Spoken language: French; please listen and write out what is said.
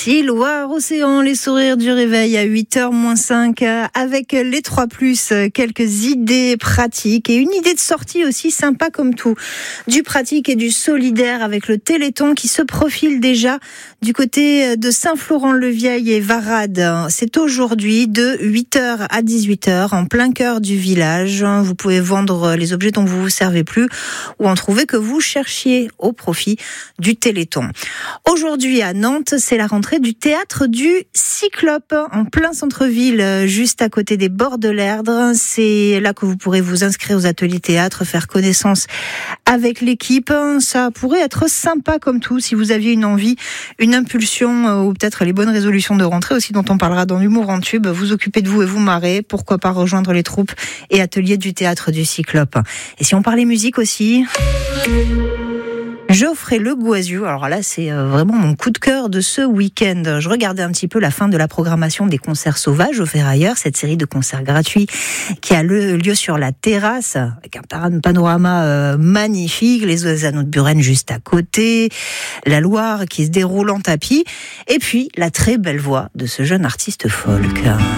Loire Océan, les sourires du réveil à 8h-5 avec les 3+, quelques idées pratiques et une idée de sortie aussi sympa comme tout. Du pratique et du solidaire avec le Téléthon qui se profile déjà du côté de Saint-Florent-le-Vieil et Varade. C'est aujourd'hui de 8h à 18h en plein cœur du village. Vous pouvez vendre les objets dont vous vous servez plus ou en trouver que vous cherchiez au profit du Téléthon. Aujourd'hui à Nantes, c'est la rentrée du théâtre du Cyclope en plein centre-ville, juste à côté des bords de l'Erdre. C'est là que vous pourrez vous inscrire aux ateliers théâtre, faire connaissance avec l'équipe. Ça pourrait être sympa comme tout si vous aviez une envie, une impulsion ou peut-être les bonnes résolutions de rentrée aussi dont on parlera dans l'humour en tube. Vous occupez de vous et vous marrez. Pourquoi pas rejoindre les troupes et ateliers du théâtre du Cyclope. Et si on parlait musique aussi, Geoffrey Le Goisiu, alors là c'est vraiment mon coup de cœur de ce week-end. Je regardais un petit peu la fin de la programmation des concerts sauvages au Ferrailleur, cette série de concerts gratuits qui a lieu sur la terrasse avec un panorama magnifique, les anneaux de Buren juste à côté, la Loire qui se déroule en tapis et puis la très belle voix de ce jeune artiste folk.